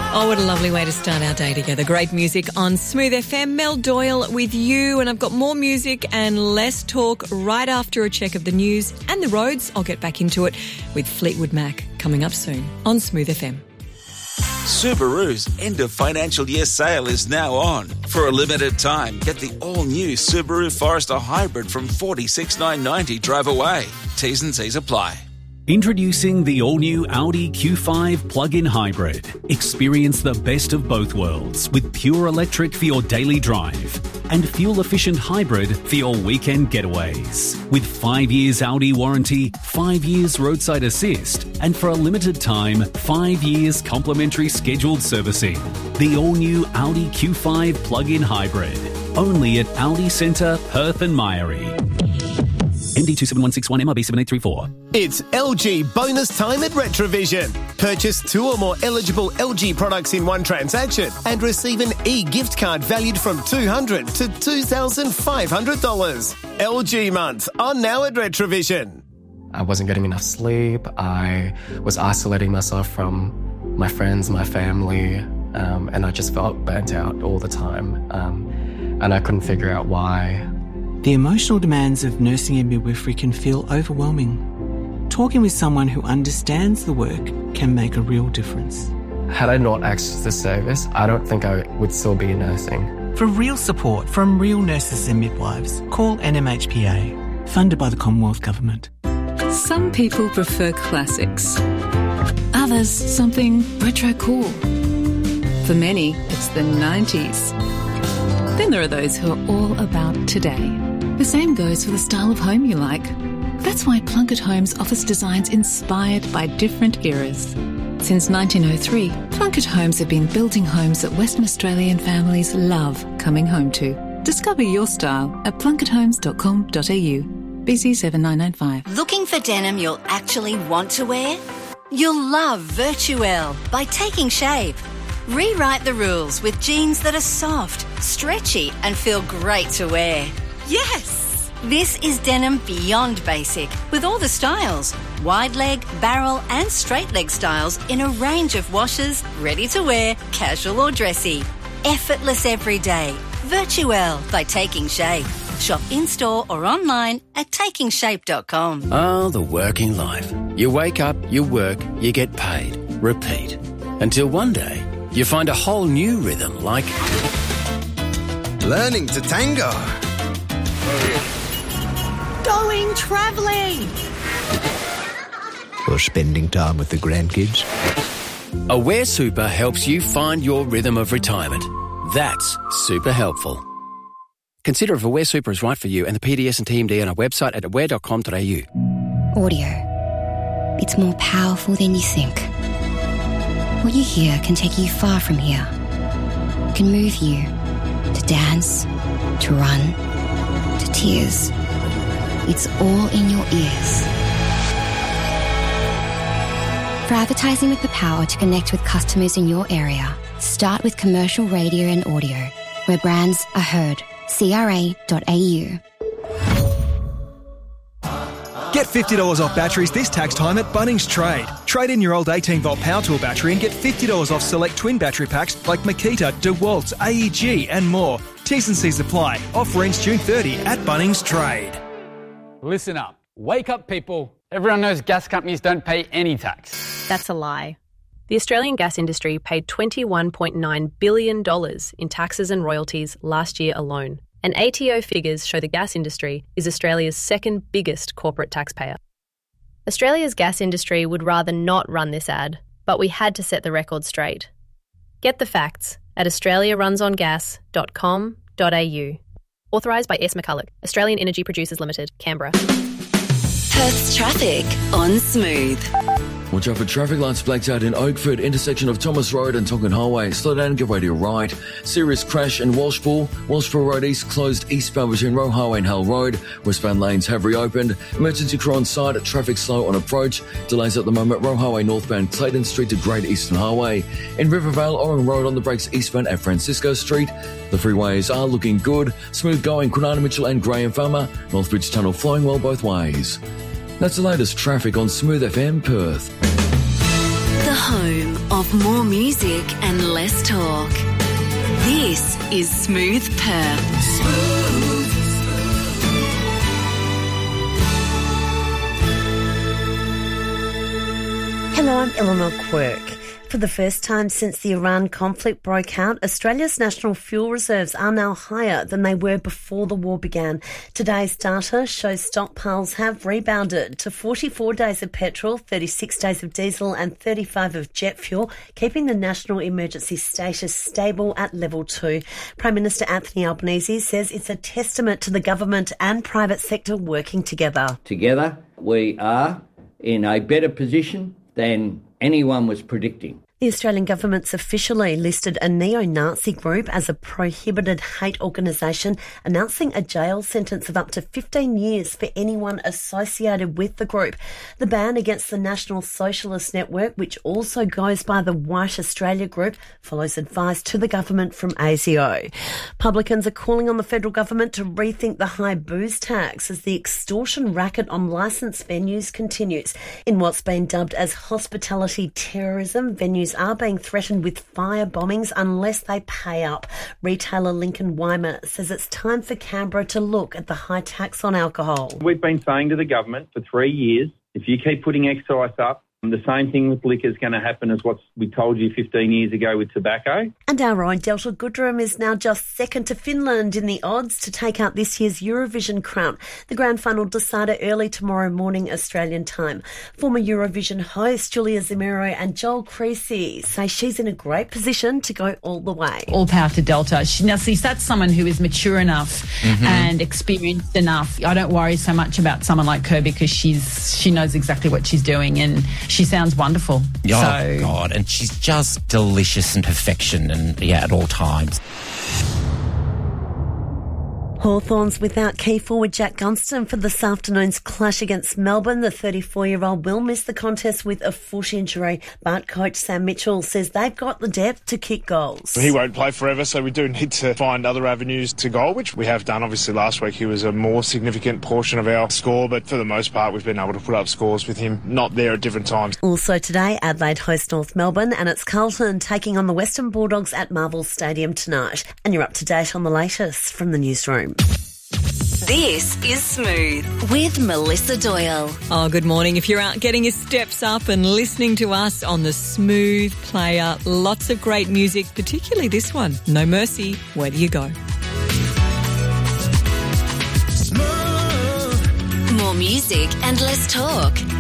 Oh, what a lovely way to start our day together. Great music on Smooth FM. Mel Doyle with you, and I've got more music and less talk right after a check of the news and the roads. I'll get back into it with Fleetwood Mac coming up soon on Smooth FM. Subaru's end of financial year sale is now on. For a limited time, get the all-new Subaru Forester Hybrid from $46,990 drive away. T's and C's apply. Introducing the all-new Audi Q5 plug-in hybrid. Experience the best of both worlds with pure electric for your daily drive and fuel-efficient hybrid for your weekend getaways. With 5 years Audi warranty, 5 years roadside assist, and for a limited time, 5 years complimentary scheduled servicing. The all-new Audi Q5 plug-in hybrid. Only at Audi Centre, Perth and Myrie. MD 27161 MRB 7834. It's LG bonus time at Retrovision. Purchase 2 or more eligible LG products in one transaction and receive an e-gift card valued from $200 to $2,500. LG month on now at Retrovision. I wasn't getting enough sleep. I was isolating myself from my friends, my family, and I just felt burnt out all the time. And I couldn't figure out why. The emotional demands of nursing and midwifery can feel overwhelming. Talking with someone who understands the work can make a real difference. Had I not accessed this service, I don't think I would still be nursing. For real support from real nurses and midwives, call NMHPA, funded by the Commonwealth Government. Some people prefer classics. Others, something retro cool. For many, it's the 90s. Then there are those who are all about today. The same goes for the style of home you like. That's why Plunkett Homes offers designs inspired by different eras. Since 1903, Plunkett Homes have been building homes that Western Australian families love coming home to. Discover your style at plunketthomes.com.au. BC 7995. Looking for denim you'll actually want to wear? You'll love Virtuelle by Taking Shape. Rewrite the rules with jeans that are soft, stretchy, and feel great to wear. Yes! This is denim beyond basic, with all the styles. Wide leg, barrel, and straight leg styles in a range of washes, ready to wear, casual or dressy. Effortless every day. Virtuelle by Taking Shape. Shop in-store or online at takingshape.com. Ah, the working life. You wake up, you work, you get paid. Repeat. Until one day, you find a whole new rhythm like learning to tango, going travelling, or spending time with the grandkids. Aware Super helps you find your rhythm of retirement. That's super helpful. Consider if Aware Super is right for you and the PDS and TMD on our website at aware.com.au. Audio. It's more powerful than you think. What you hear can take you far from here. It can move you to dance, to run, to tears. It's all in your ears. For advertising with the power to connect with customers in your area, start with commercial radio and audio, where brands are heard. CRA.au. Get $50 off batteries this tax time at Bunnings Trade. Trade in your old 18-volt power tool battery and get $50 off select twin battery packs like Makita, DeWalt, AEG and more. T's and C's apply. Offer ends June 30 at Bunnings Trade. Listen up. Wake up, people. Everyone knows gas companies don't pay any tax. That's a lie. The Australian gas industry paid $21.9 billion in taxes and royalties last year alone. And ATO figures show the gas industry is Australia's second biggest corporate taxpayer. Australia's gas industry would rather not run this ad, but we had to set the record straight. Get the facts at australiarunsongas.com.au. Authorised by S. McCulloch, Australian Energy Producers Limited, Canberra. Perth's traffic on Smooth. Watch out for traffic lights blacked out in Oakford, intersection of Thomas Road and Tonkin Highway. Slow down and give way to your right. Serious crash in Walshpool. Walshpool Road East closed eastbound between Roe Highway and Hull Road. Westbound lanes have reopened. Emergency crew on site. Traffic slow on approach. Delays at the moment. Roe Highway northbound Clayton Street to Great Eastern Highway. In Rivervale, Oran Road on the brakes eastbound at Francisco Street. The freeways are looking good. Smooth going Kwinana Mitchell and Graham Farmer. Northbridge Tunnel flowing well both ways. That's the latest traffic on Smooth FM Perth. The home of more music and less talk. This is Smooth Perth. Hello, I'm Eleanor Quirk. For the first time since the Iran conflict broke out, Australia's national fuel reserves are now higher than they were before the war began. Today's data shows stockpiles have rebounded to 44 days of petrol, 36 days of diesel and 35 of jet fuel, keeping the national emergency status stable at level 2. Prime Minister Anthony Albanese says it's a testament to the government and private sector working together. Together, we are in a better position than anyone was predicting. The Australian government's officially listed a neo-Nazi group as a prohibited hate organisation, announcing a jail sentence of up to 15 years for anyone associated with the group. The ban against the National Socialist Network, which also goes by the White Australia Group, follows advice to the government from ASIO. Publicans are calling on the federal government to rethink the high booze tax as the extortion racket on licensed venues continues. In what's been dubbed as hospitality terrorism, venues are being threatened with fire bombings unless they pay up. Retailer Lincoln Weimer says it's time for Canberra to look at the high tax on alcohol. We've been saying to the government for 3 years, if you keep putting excise up, the same thing with liquor is going to happen as what we told you 15 years ago with tobacco. And our own Delta Goodrem is now just second to Finland in the odds to take out this year's Eurovision crown. The grand final decided early tomorrow morning Australian time. Former Eurovision host Julia Zemiro and Joel Creasy say she's in a great position to go all the way. All power to Delta. Now, see, that's someone who is mature enough and experienced enough. I don't worry so much about someone like her because she knows exactly what she's doing and she sounds wonderful. Oh, God. And she's just delicious and perfection and, at all times. Hawthorns without key forward Jack Gunston for this afternoon's clash against Melbourne. The 34-year-old will miss the contest with a foot injury, but coach Sam Mitchell says they've got the depth to kick goals. He won't play forever, so we do need to find other avenues to goal, which we have done. Obviously, last week he was a more significant portion of our score, but for the most part, we've been able to put up scores with him not there at different times. Also today, Adelaide host North Melbourne, and it's Carlton taking on the Western Bulldogs at Marvel Stadium tonight. And you're up to date on the latest from the newsroom. This is Smooth with Melissa Doyle. Oh, good morning. If you're out getting your steps up and listening to us on the Smooth Player, lots of great music, particularly this one, No Mercy, Where Do You Go? More music and less talk.